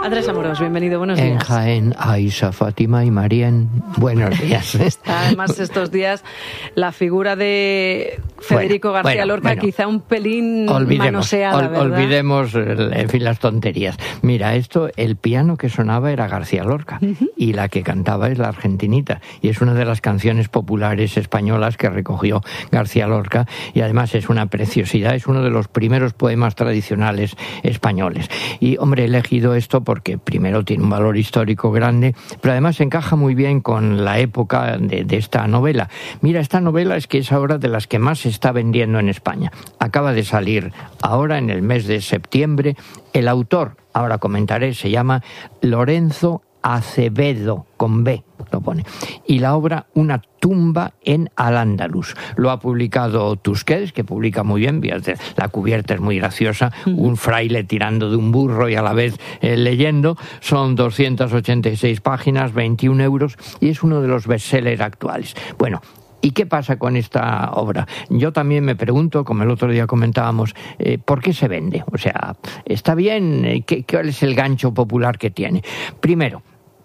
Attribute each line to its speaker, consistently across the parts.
Speaker 1: Andrés Amorós, bienvenido, buenos días.
Speaker 2: En Jaén, Aisha, Fátima y Marién, buenos días.
Speaker 1: Está además estos días la figura de Federico García Lorca, quizá un pelín manoseada, ¿verdad?
Speaker 2: Olvidemos, en fin, las tonterías. Mira, el piano que sonaba era García Lorca, y la que cantaba es La Argentinita, y es una de las canciones populares españolas que recogió García Lorca, y además es una preciosidad, es uno de los primeros poemas tradicionales españoles. Y, hombre, he elegido esto porque primero tiene un valor histórico grande, pero además encaja muy bien con la época de esta novela. Mira, esta novela es que es ahora de las que más se está vendiendo en España. Acaba de salir ahora en el mes de septiembre. El autor, ahora comentaré, se llama Lorenzo Acevedo, con B lo pone, y la obra Una tumba en Al-Ándalus. Lo ha publicado Tusquets, que publica muy bien, la cubierta es muy graciosa, un fraile tirando de un burro y a la vez leyendo. Son 286 páginas, 21 euros, y es uno de los bestsellers actuales. Bueno, ¿y qué pasa con esta obra? Yo también me pregunto, como el otro día comentábamos, ¿por qué se vende? O sea, ¿está bien? ¿Cuál es el gancho popular que tiene? Primero,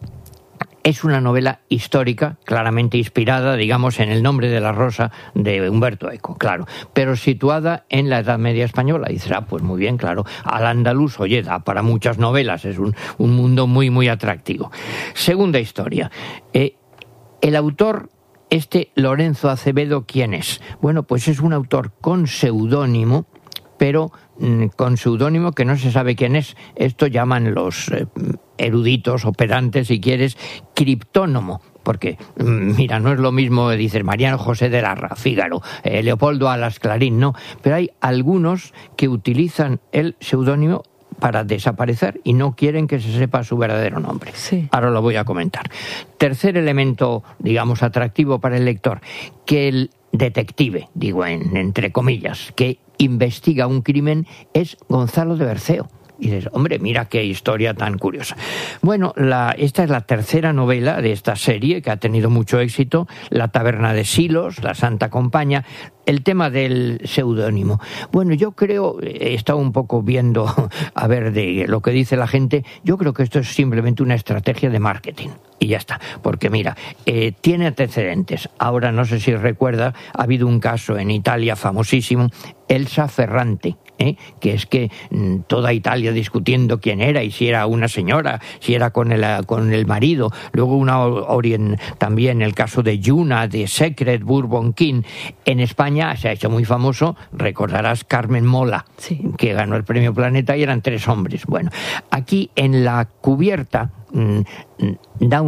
Speaker 2: es una novela histórica, claramente inspirada, digamos, en El nombre de la rosa de Humberto Eco, claro, pero situada en la Edad Media española. Y dices, pues muy bien, claro, Al-Ándalus, oye, da para muchas novelas, es un mundo muy, muy atractivo. Segunda historia, el autor, Lorenzo Acevedo, ¿quién es? Bueno, pues es un autor con seudónimo, pero con seudónimo que no se sabe quién es. Esto llaman los eruditos o pedantes, si quieres, criptónomo. Porque, mira, no es lo mismo, dices, Mariano José de Larra, Fígaro, Leopoldo Alas Clarín, no. Pero hay algunos que utilizan el seudónimo para desaparecer y no quieren que se sepa su verdadero nombre.
Speaker 1: Sí.
Speaker 2: Ahora lo voy a comentar. Tercer elemento, digamos, atractivo para el lector, que el detective, digo entre comillas, que investiga un crimen es Gonzalo de Berceo. Y dices, hombre, mira qué historia tan curiosa. Bueno, esta es la tercera novela de esta serie que ha tenido mucho éxito, La taberna de Silos, La Santa Compaña. El tema del seudónimo. Bueno, yo creo, he estado un poco viendo, a ver, de lo que dice la gente, yo creo que esto es simplemente una estrategia de marketing. Y ya está, porque mira, tiene antecedentes. Ahora, no sé si recuerda, ha habido un caso en Italia famosísimo, Elsa Ferrante, que es que toda Italia discutiendo quién era y si era una señora, si era con el marido. Luego también el caso de Yuna, de Secret Bourbon King. En España se ha hecho muy famoso, recordarás Carmen Mola,
Speaker 1: sí,
Speaker 2: que ganó el Premio Planeta y eran 3 hombres. Bueno, aquí en la cubierta da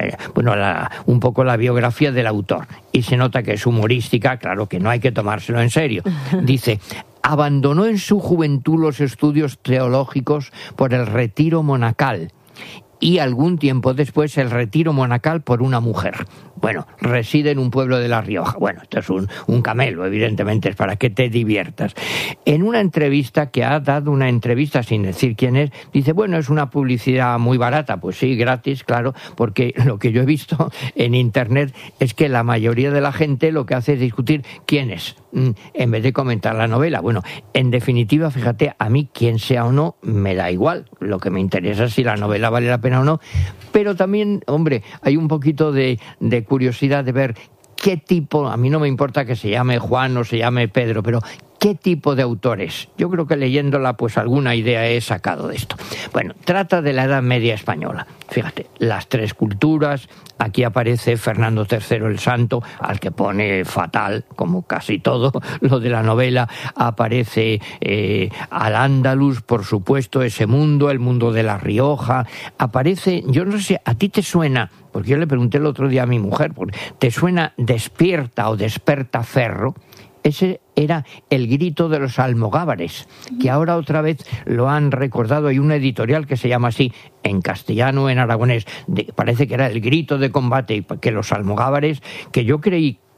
Speaker 2: un poco la biografía del autor y se nota que es humorística, claro que no hay que tomárselo en serio. Dice, abandonó en su juventud los estudios teológicos por el retiro monacal y algún tiempo después el retiro monacal por una mujer. Bueno, reside en un pueblo de La Rioja. Bueno, esto es un camelo, evidentemente, es para que te diviertas. En una entrevista, que ha dado una entrevista sin decir quién es, dice, bueno, es una publicidad muy barata. Pues sí, gratis, claro, porque lo que yo he visto en Internet es que la mayoría de la gente lo que hace es discutir quién es, en vez de comentar la novela. Bueno, en definitiva, fíjate, a mí, quién sea o no, me da igual. Lo que me interesa es si la novela vale la pena o no. Pero también, hombre, hay un poquito de curiosidad de ver qué tipo, a mí no me importa que se llame Juan o se llame Pedro, pero ¿qué tipo de autor es? Yo creo que leyéndola, pues alguna idea he sacado de esto. Bueno, trata de la Edad Media española. Fíjate, las 3 culturas, aquí aparece Fernando III el Santo, al que pone fatal, como casi todo lo de la novela, aparece Al-Ándalus, por supuesto, ese mundo, el mundo de La Rioja, aparece, yo no sé, ¿a ti te suena? Porque yo le pregunté el otro día a mi mujer, ¿te suena Despierta o Desperta Ferro? Ese era el grito de los almogávares, que ahora otra vez lo han recordado. Hay una editorial que se llama así, en castellano, en aragonés. Parece que era el grito de combate, y que los almogávares, que yo creí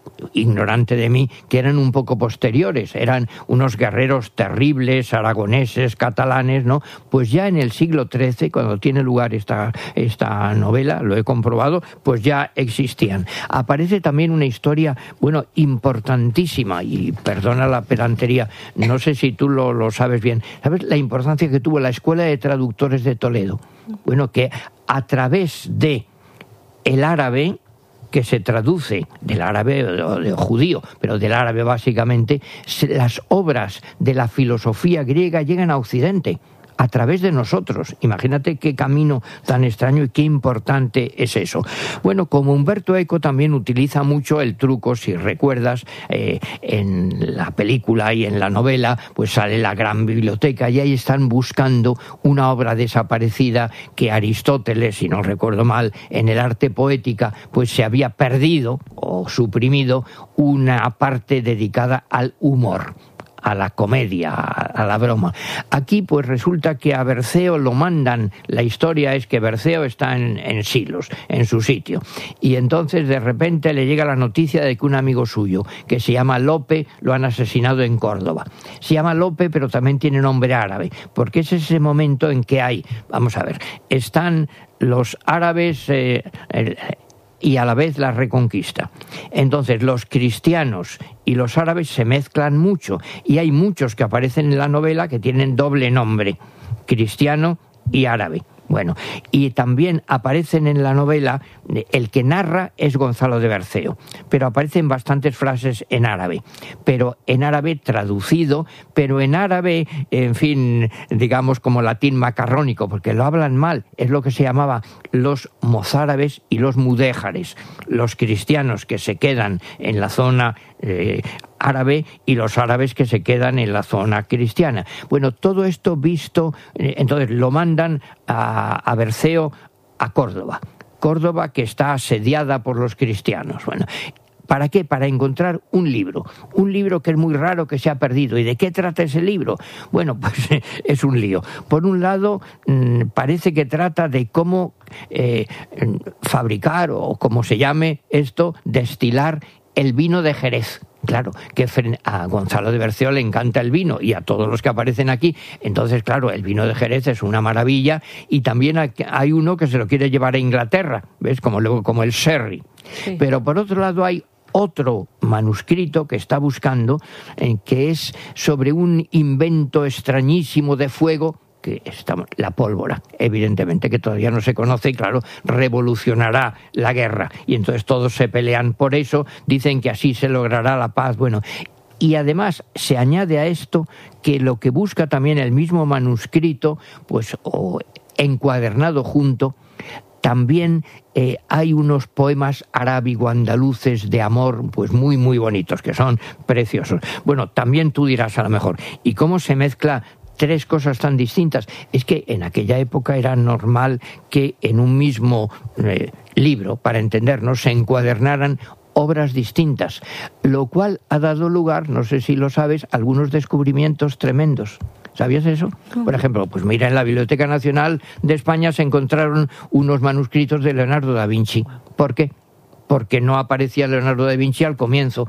Speaker 2: ignorante de mí, que eran un poco posteriores, eran unos guerreros terribles, aragoneses, catalanes, ¿no? Pues ya en el siglo XIII, cuando tiene lugar esta novela, lo he comprobado, pues ya existían. Aparece también una historia, bueno, importantísima, y perdona la pedantería, no sé si tú lo sabes bien, ¿sabes la importancia que tuvo la Escuela de Traductores de Toledo? Bueno, que a través de el árabe, que se traduce del árabe de judío, pero del árabe básicamente, las obras de la filosofía griega llegan a Occidente a través de nosotros. Imagínate qué camino tan extraño y qué importante es eso. Bueno, como Umberto Eco también utiliza mucho el truco, si recuerdas, en la película y en la novela, pues sale la gran biblioteca y ahí están buscando una obra desaparecida que Aristóteles, si no recuerdo mal, en el Arte Poética, pues se había perdido o suprimido una parte dedicada al humor, a la comedia, a la broma. Aquí pues resulta que a Berceo lo mandan, la historia es que Berceo está en Silos, en su sitio, y entonces de repente le llega la noticia de que un amigo suyo, que se llama Lope, lo han asesinado en Córdoba. Se llama Lope, pero también tiene nombre árabe, porque es ese momento en que hay, vamos a ver, están los árabes y a la vez la Reconquista. Entonces los cristianos y los árabes se mezclan mucho y hay muchos que aparecen en la novela que tienen doble nombre, cristiano y árabe. Bueno, y también aparecen en la novela, el que narra es Gonzalo de Berceo, pero aparecen bastantes frases en árabe, pero en árabe traducido, pero en árabe, en fin, digamos como latín macarrónico, porque lo hablan mal, es lo que se llamaba los mozárabes y los mudéjares, los cristianos que se quedan en la zona árabe y los árabes que se quedan en la zona cristiana. Bueno, todo esto visto, entonces lo mandan a Berceo a Córdoba. Córdoba que está asediada por los cristianos. Bueno, ¿para qué? Para encontrar un libro que es muy raro que se ha perdido. ¿Y de qué trata ese libro? Bueno, pues es un lío. Por un lado, parece que trata de cómo fabricar, o como se llame esto, destilar el vino de Jerez. Claro, que a Gonzalo de Berceo le encanta el vino y a todos los que aparecen aquí. Entonces, claro, el vino de Jerez es una maravilla y también hay uno que se lo quiere llevar a Inglaterra, ¿ves? Como el sherry. Sí. Pero por otro lado hay otro manuscrito que está buscando, que es sobre un invento extrañísimo de fuego, que la pólvora, evidentemente, que todavía no se conoce y claro, revolucionará la guerra. Y entonces todos se pelean por eso, dicen que así se logrará la paz. Bueno, y además se añade a esto que lo que busca también el mismo manuscrito, pues o encuadernado junto, también hay unos poemas arábigo-andaluces de amor, pues muy, muy bonitos, que son preciosos. Bueno, también tú dirás a lo mejor, ¿y cómo se mezcla tres cosas tan distintas? Es que en aquella época era normal que en un mismo libro, para entendernos, se encuadernaran obras distintas, lo cual ha dado lugar, no sé si lo sabes, a algunos descubrimientos tremendos. ¿Sabías eso? Por ejemplo, pues mira, en la Biblioteca Nacional de España se encontraron unos manuscritos de Leonardo da Vinci. ¿Por qué? Porque no aparecía Leonardo da Vinci al comienzo,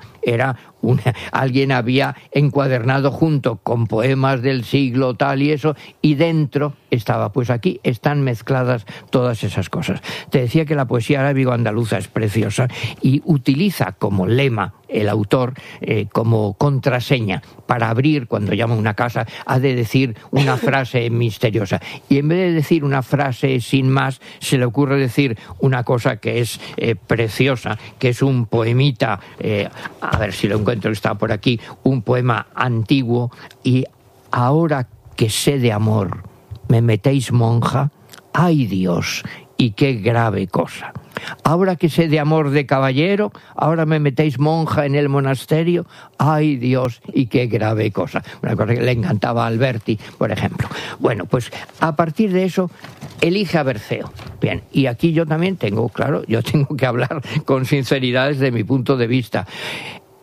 Speaker 2: alguien había encuadernado junto con poemas del siglo tal y eso, y dentro estaba, pues aquí están mezcladas todas esas cosas. Te decía que la poesía arábigo-andaluza es preciosa y utiliza como lema el autor, como contraseña para abrir, cuando llama a una casa, ha de decir una frase misteriosa. Y en vez de decir una frase sin más, se le ocurre decir una cosa que es preciosa, que es un poemita, a ver si lo encuentro, está por aquí, un poema antiguo. Y ahora que sé de amor, me metéis monja, ¡ay Dios! Y qué grave cosa. Ahora que sé de amor de caballero, ahora me metéis monja en el monasterio, ¡ay Dios! Y qué grave cosa. Una cosa que le encantaba a Alberti, por ejemplo. Bueno, pues a partir de eso, elige a Berceo. Bien, y aquí yo también tengo que hablar con sinceridad desde mi punto de vista.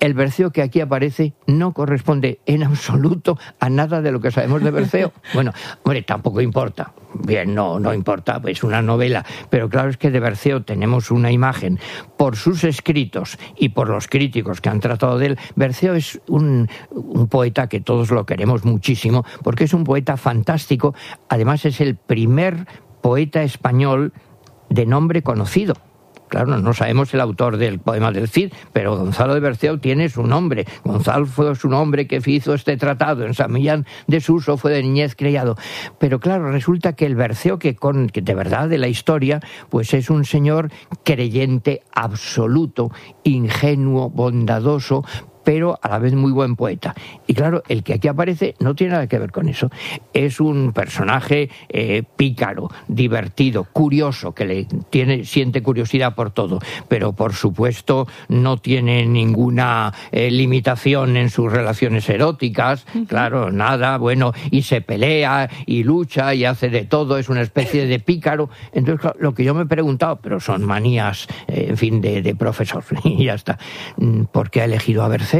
Speaker 2: el Berceo que aquí aparece no corresponde en absoluto a nada de lo que sabemos de Berceo. Bueno, hombre, tampoco importa. Bien, no importa, es una novela. Pero claro, es que de Berceo tenemos una imagen por sus escritos y por los críticos que han tratado de él. Berceo es un poeta que todos lo queremos muchísimo, porque es un poeta fantástico. Además, es el primer poeta español de nombre conocido. Claro, no sabemos el autor del poema del Cid, pero Gonzalo de Berceo tiene su nombre. Gonzalo fue su nombre que hizo este tratado. En San Millán de Suso fue de niñez criado. Pero claro, resulta que el Berceo que de verdad de la historia, pues es un señor creyente absoluto, ingenuo, bondadoso, pero a la vez muy buen poeta. Y claro, el que aquí aparece no tiene nada que ver con eso. Es un personaje pícaro, divertido, curioso, que siente curiosidad por todo, pero por supuesto no tiene ninguna limitación en sus relaciones eróticas, claro, nada, bueno, y se pelea, y lucha, y hace de todo, es una especie de pícaro. Entonces, claro, lo que yo me he preguntado, pero son manías, en fin, de profesor, y ya está. ¿Por qué ha elegido a Berceo?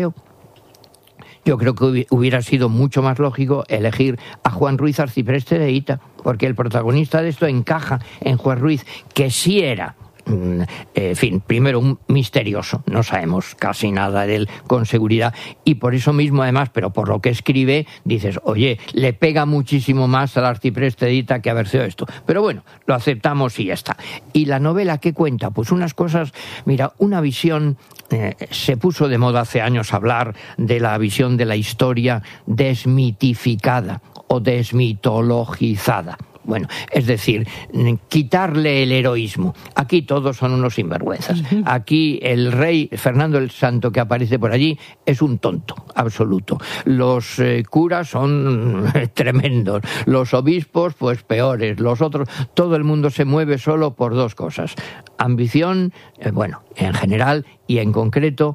Speaker 2: Yo creo que hubiera sido mucho más lógico elegir a Juan Ruiz Arcipreste de Hita, porque el protagonista de esto encaja en Juan Ruiz, que sí era, en fin, primero un misterioso, no sabemos casi nada de él con seguridad, y por eso mismo además, pero por lo que escribe, dices, oye, le pega muchísimo más al Arcipreste de Hita que a Berceo esto, pero bueno, lo aceptamos y ya está. Y la novela, ¿qué cuenta? Pues unas cosas, mira, una visión, se puso de moda hace años hablar de la visión de la historia desmitificada o desmitologizada. Bueno, es decir, quitarle el heroísmo. Aquí todos son unos sinvergüenzas. Aquí el rey Fernando el Santo que aparece por allí es un tonto absoluto. Los curas son tremendos. Los obispos, pues peores. Los otros, todo el mundo se mueve solo por dos cosas. Ambición, bueno, en general y en concreto,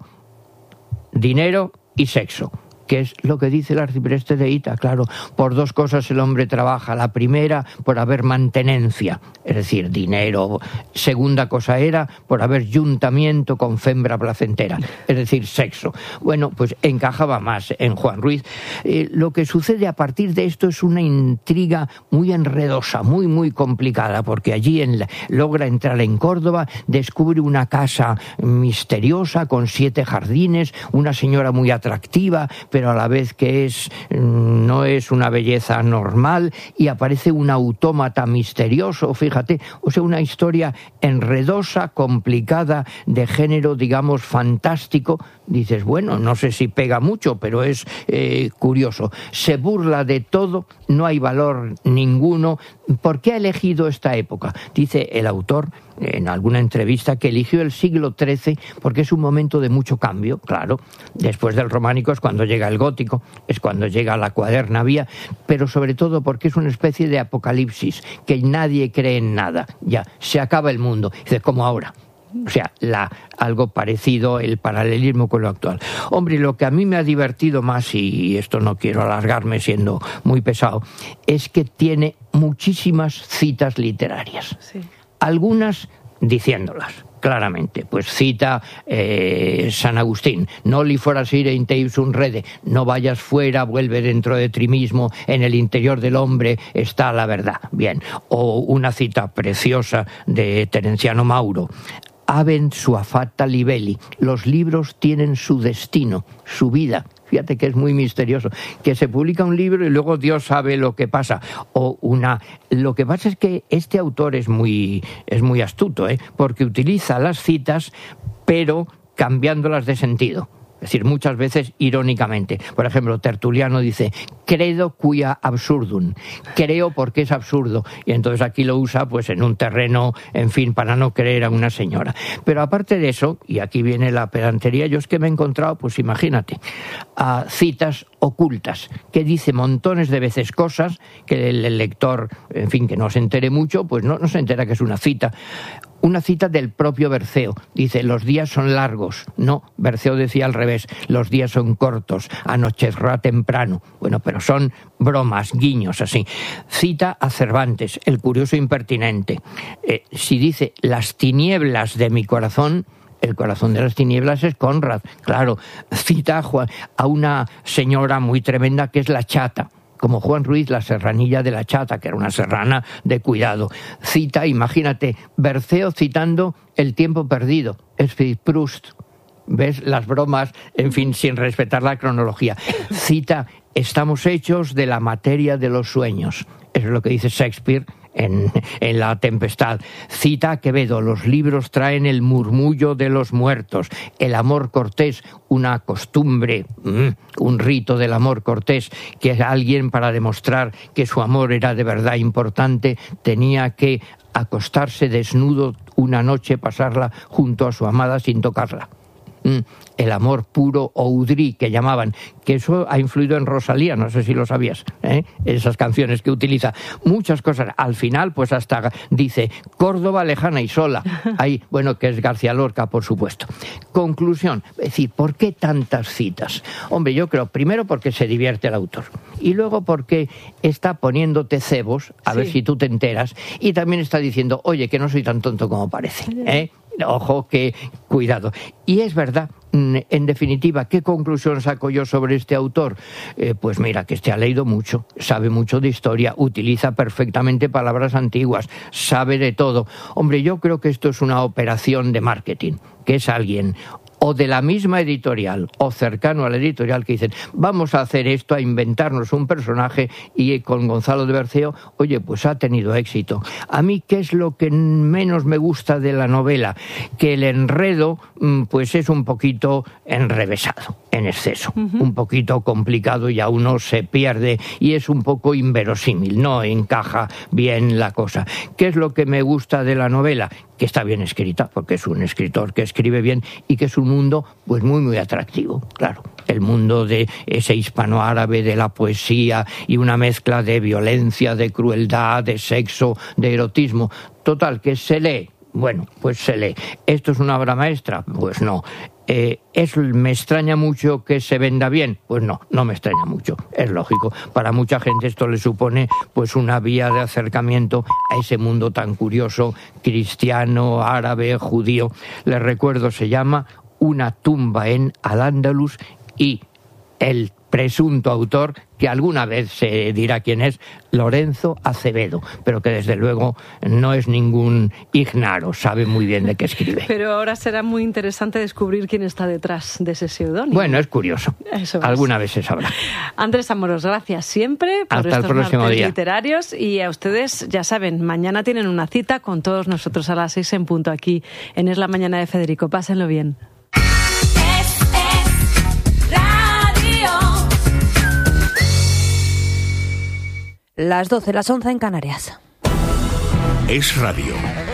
Speaker 2: dinero y sexo. Que es lo que dice el Arcipreste de Hita, claro, por dos cosas el hombre trabaja. La primera, por haber mantenencia, es decir, dinero. Segunda cosa era por haber juntamiento con fembra placentera, es decir, sexo. Bueno, pues encajaba más en Juan Ruiz. Lo que sucede a partir de esto es una intriga muy enredosa, muy complicada, porque allí logra entrar en Córdoba, descubre una casa misteriosa con 7 jardines, una señora muy atractiva, pero a la vez que no es una belleza normal, y aparece un autómata misterioso, fíjate, o sea, una historia enredosa, complicada, de género, digamos, fantástico. Dices, bueno, no sé si pega mucho, pero es curioso. Se burla de todo, no hay valor ninguno. ¿Por qué ha elegido esta época? Dice el autor en alguna entrevista que eligió el siglo XIII porque es un momento de mucho cambio, claro. Después del románico es cuando llega el gótico, es cuando llega la cuadernavía, pero sobre todo porque es una especie de apocalipsis, que nadie cree en nada. Ya, se acaba el mundo. Dice, como ahora. O sea, algo parecido, el paralelismo con lo actual. Hombre, lo que a mí me ha divertido más, y esto no quiero alargarme siendo muy pesado, es que tiene muchísimas citas literarias. Sí. Algunas diciéndolas claramente, pues cita San Agustín, noli forasire in te ipsum rede, no vayas fuera, vuelve dentro de ti mismo, en el interior del hombre está la verdad. Bien, o una cita preciosa de Terenciano Mauro, habent sua fata libelli, los libros tienen su destino, su vida. Fíjate que es muy misterioso, que se publica un libro y luego Dios sabe lo que pasa. Lo que pasa es que este autor es muy astuto, porque utiliza las citas, pero cambiándolas de sentido. Es decir, muchas veces irónicamente. Por ejemplo, Tertuliano dice, credo quia absurdum, creo porque es absurdo. Y entonces aquí lo usa pues en un terreno, en fin, para no creer a una señora. Pero aparte de eso, y aquí viene la pedantería, yo es que me he encontrado, pues imagínate, a citas ocultas, que dice montones de veces cosas que el lector, en fin, que no se entere mucho, pues no se entera que es una cita. Una cita del propio Berceo. Dice, los días son largos. No, Berceo decía al revés, los días son cortos, anochecerá temprano. Bueno, pero son bromas, guiños, así. Cita a Cervantes, el curioso impertinente. Si dice, las tinieblas de mi corazón, El corazón de las tinieblas es Conrad, claro. Cita a una señora muy tremenda que es la Chata, como Juan Ruiz, la serranilla de la Chata, que era una serrana de cuidado. Cita, imagínate, Berceo citando El tiempo perdido, es Proust. ¿Ves? Las bromas, en fin, sin respetar la cronología. Cita, estamos hechos de la materia de los sueños. Eso es lo que dice Shakespeare en La Tempestad. Cita a Quevedo, los libros traen el murmullo de los muertos. El amor cortés, una costumbre, un rito del amor cortés, que alguien, para demostrar que su amor era de verdad importante, tenía que acostarse desnudo una noche, pasarla junto a su amada sin tocarla. El amor puro o Udrí, que llamaban, que eso ha influido en Rosalía, no sé si lo sabías, esas canciones que utiliza, muchas cosas. Al final, pues hasta dice Córdoba lejana y sola, ahí, bueno, que es García Lorca, por supuesto. Conclusión, es decir, ¿por qué tantas citas? Hombre, yo creo, primero porque se divierte el autor, y luego porque está poniéndote cebos, a ver si tú te enteras, y también está diciendo, oye, que no soy tan tonto como parece, Ojo, que cuidado. Y es verdad, en definitiva, ¿qué conclusión saco yo sobre este autor? Pues mira, que ha leído mucho, sabe mucho de historia, utiliza perfectamente palabras antiguas, sabe de todo. Hombre, yo creo que esto es una operación de marketing, que es alguien o de la misma editorial o cercano a la editorial que dicen, vamos a hacer esto, a inventarnos un personaje, y con Gonzalo de Berceo, oye, pues ha tenido éxito. A mí, ¿qué es lo que menos me gusta de la novela? Que el enredo, pues es un poquito enrevesado, en exceso, un poquito complicado, y a uno se pierde y es un poco inverosímil, no encaja bien la cosa. ¿Qué es lo que me gusta de la novela? Que está bien escrita, porque es un escritor que escribe bien, y que es un mundo pues muy muy atractivo, claro. El mundo de ese hispano-árabe, de la poesía, y una mezcla de violencia, de crueldad, de sexo, de erotismo. Total, que se lee. Bueno, pues se lee. ¿Esto es una obra maestra? Pues no. ¿Me extraña mucho que se venda bien? Pues no me extraña mucho, es lógico. Para mucha gente esto le supone pues una vía de acercamiento a ese mundo tan curioso, cristiano, árabe, judío. Les recuerdo, se llama Una tumba en Al-Ándalus, y el presunto autor, que alguna vez se dirá quién es, Lorenzo Acevedo, pero que desde luego no es ningún ignaro, sabe muy bien de qué escribe.
Speaker 1: Pero ahora será muy interesante descubrir quién está detrás de ese seudónimo.
Speaker 2: Bueno, es curioso. Eso es. Alguna vez se sabrá.
Speaker 1: Andrés Amorós, gracias siempre por
Speaker 2: Hasta
Speaker 1: estos
Speaker 2: el próximo
Speaker 1: martes
Speaker 2: día.
Speaker 1: Literarios, y a ustedes, ya saben, mañana tienen una cita con todos nosotros a las 6 en punto aquí en Es la Mañana de Federico. Pásenlo bien.
Speaker 3: Las 12, las 11 en Canarias.
Speaker 4: Es Radio.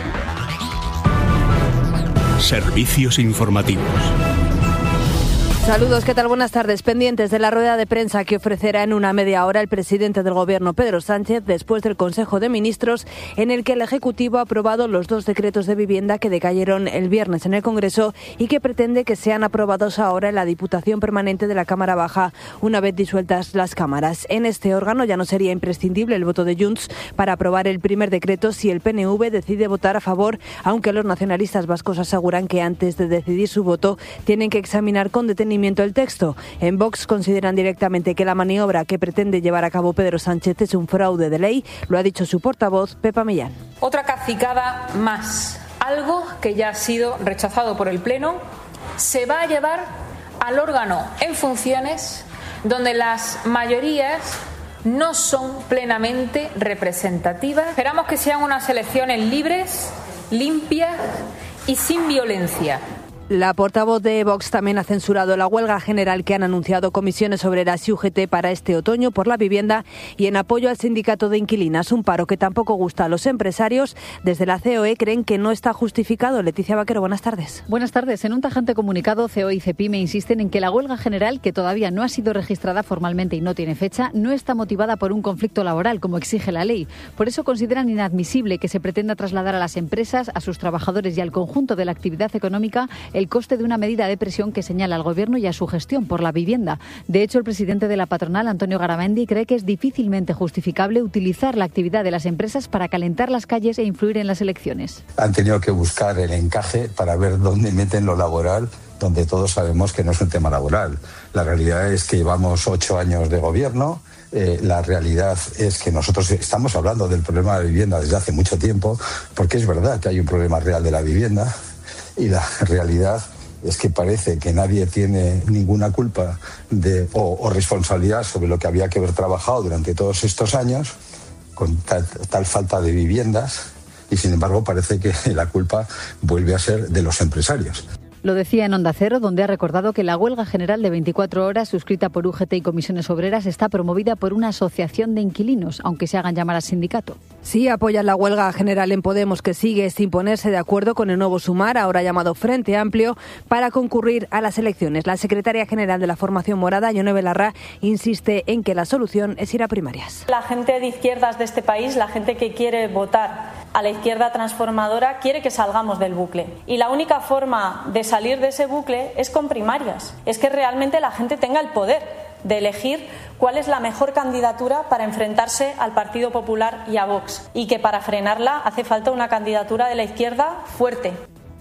Speaker 4: Servicios informativos.
Speaker 3: Saludos, ¿qué tal? Buenas tardes. Pendientes de la rueda de prensa que ofrecerá en una media hora el presidente del Gobierno, Pedro Sánchez, después del Consejo de Ministros, en el que el Ejecutivo ha aprobado los 2 decretos de vivienda que decayeron el viernes en el Congreso y que pretende que sean aprobados ahora en la Diputación Permanente de la Cámara Baja, una vez disueltas las cámaras. En este órgano ya no sería imprescindible el voto de Junts para aprobar el primer decreto si el PNV decide votar a favor, aunque los nacionalistas vascos aseguran que antes de decidir su voto tienen que examinar con detenimiento el texto. En Vox consideran directamente que la maniobra que pretende llevar a cabo Pedro Sánchez es un fraude de ley, lo ha dicho su portavoz, Pepa Millán.
Speaker 5: Otra cacicada más, algo que ya ha sido rechazado por el Pleno, se va a llevar al órgano en funciones donde las mayorías no son plenamente representativas. Esperamos que sean unas elecciones libres, limpias y sin violencia.
Speaker 3: La portavoz de Vox también ha censurado la huelga general que han anunciado comisiones obreras y UGT para este otoño por la vivienda y en apoyo al sindicato de inquilinas, un paro que tampoco gusta a los empresarios. Desde la COE creen que no está justificado. Leticia Vaquero, buenas tardes.
Speaker 6: Buenas tardes. En un tajante comunicado, COE y CEPIME insisten en que la huelga general, que todavía no ha sido registrada formalmente y no tiene fecha, no está motivada por un conflicto laboral, como exige la ley. Por eso consideran inadmisible que se pretenda trasladar a las empresas, a sus trabajadores y al conjunto de la actividad económica el coste de una medida de presión que señala al Gobierno y a su gestión por la vivienda. De hecho, el presidente de la patronal, Antonio Garamendi, cree que es difícilmente justificable utilizar la actividad de las empresas para calentar las calles e influir en las elecciones.
Speaker 7: Han tenido que buscar el encaje para ver dónde meten lo laboral, donde todos sabemos que no es un tema laboral. La realidad es que llevamos 8 años de gobierno. La realidad es que nosotros estamos hablando del problema de la vivienda desde hace mucho tiempo, porque es verdad que hay un problema real de la vivienda, y la realidad es que parece que nadie tiene ninguna culpa o responsabilidad sobre lo que había que haber trabajado durante todos estos años con tal falta de viviendas, y sin embargo parece que la culpa vuelve a ser de los empresarios.
Speaker 6: Lo decía en Onda Cero, donde ha recordado que la huelga general de 24 horas suscrita por UGT y comisiones obreras está promovida por una asociación de inquilinos, aunque se hagan llamar al sindicato.
Speaker 3: Sí, apoyan la huelga general en Podemos, que sigue sin ponerse de acuerdo con el nuevo Sumar, ahora llamado Frente Amplio, para concurrir a las elecciones. La secretaria general de la formación morada, Ione Belarra, insiste en que la solución es ir a primarias.
Speaker 8: La gente de izquierdas de este país, la gente que quiere votar a la izquierda transformadora, quiere que salgamos del bucle. Y la única forma de salir de ese bucle es con primarias. Es que realmente la gente tenga el poder de elegir cuál es la mejor candidatura para enfrentarse al Partido Popular y a Vox. Y que para frenarla hace falta una candidatura de la izquierda fuerte.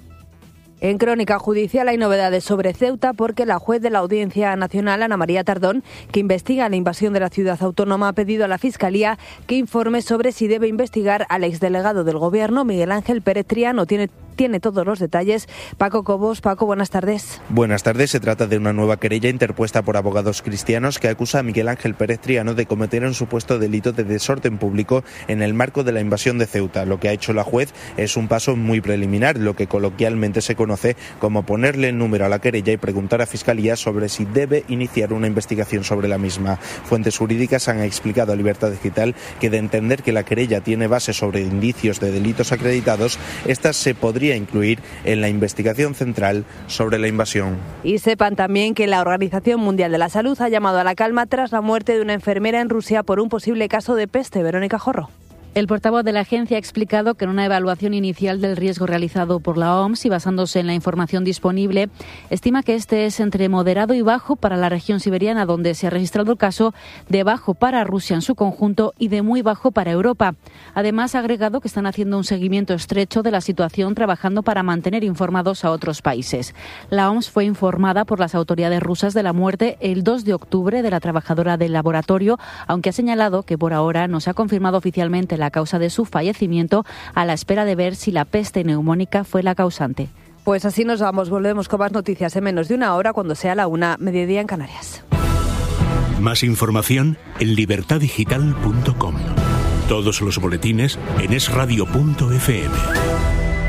Speaker 3: En Crónica Judicial hay novedades sobre Ceuta porque la juez de la Audiencia Nacional, Ana María Tardón, que investiga la invasión de la ciudad autónoma, ha pedido a la Fiscalía que informe sobre si debe investigar al exdelegado del Gobierno, Miguel Ángel Pérez Triano. Tiene todos los detalles. Paco Cobos. Paco, buenas tardes.
Speaker 9: Buenas tardes. Se trata de una nueva querella interpuesta por abogados cristianos que acusa a Miguel Ángel Pérez Triano de cometer un supuesto delito de desorden público en el marco de la invasión de Ceuta. Lo que ha hecho la juez es un paso muy preliminar, lo que coloquialmente se conoce como ponerle el número a la querella y preguntar a Fiscalía sobre si debe iniciar una investigación sobre la misma. Fuentes jurídicas han explicado a Libertad Digital que, de entender que la querella tiene base sobre indicios de delitos acreditados, esta se podría incluir en la investigación central sobre la invasión.
Speaker 3: Y sepan también que la Organización Mundial de la Salud ha llamado a la calma tras la muerte de una enfermera en Rusia por un posible caso de peste. Verónica Jorro.
Speaker 10: El portavoz de la agencia ha explicado que en una evaluación inicial del riesgo realizado por la OMS y basándose en la información disponible, estima que este es entre moderado y bajo para la región siberiana, donde se ha registrado el caso, de bajo para Rusia en su conjunto y de muy bajo para Europa. Además, ha agregado que están haciendo un seguimiento estrecho de la situación, trabajando para mantener informados a otros países. La OMS fue informada por las autoridades rusas de la muerte el 2 de octubre de la trabajadora del laboratorio, aunque ha señalado que por ahora no se ha confirmado oficialmente la causa de su fallecimiento, a la espera de ver si la peste neumónica fue la causante.
Speaker 3: Pues así nos vamos, volvemos con más noticias en menos de una hora, cuando sea la 1:00, mediodía en Canarias.
Speaker 4: Más información en libertaddigital.com. Todos los boletines en esradio.fm.